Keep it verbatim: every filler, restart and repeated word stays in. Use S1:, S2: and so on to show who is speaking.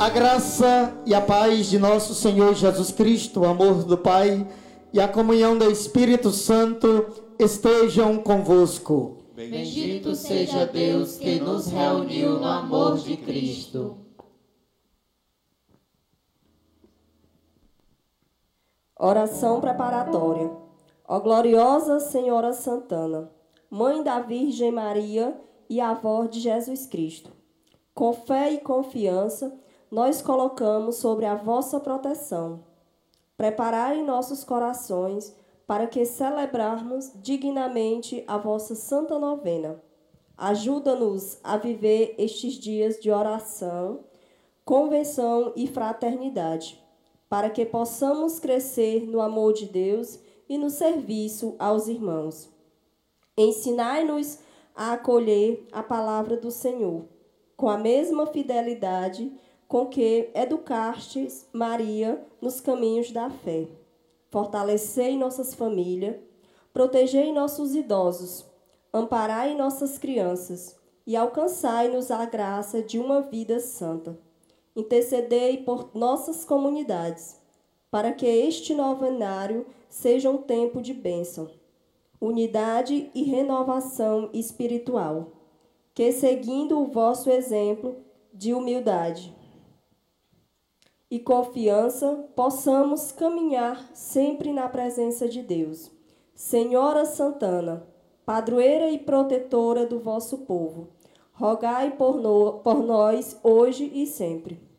S1: A graça e a paz de nosso Senhor Jesus Cristo, o amor do Pai e a comunhão do Espírito Santo estejam convosco.
S2: Bendito seja Deus que nos reuniu no amor de Cristo.
S3: Oração preparatória. Ó gloriosa Senhora Santana, Mãe da Virgem Maria e avó de Jesus Cristo, com fé e confiança, nós colocamos sobre a vossa proteção. Preparai nossos corações para que celebrarmos dignamente a vossa santa novena. Ajuda-nos a viver estes dias de oração, convenção e fraternidade, para que possamos crescer no amor de Deus e no serviço aos irmãos. Ensinai-nos a acolher a palavra do Senhor, com a mesma fidelidade com que educastes Maria nos caminhos da fé. Fortalecei nossas famílias, protegei nossos idosos, amparai nossas crianças e alcançai-nos a graça de uma vida santa. Intercedei por nossas comunidades, para que este novenário seja um tempo de bênção, unidade e renovação espiritual, que, seguindo o vosso exemplo de humildade e confiança, possamos caminhar sempre na presença de Deus. Senhora Santana, padroeira e protetora do vosso povo, rogai por, no, por nós hoje e sempre.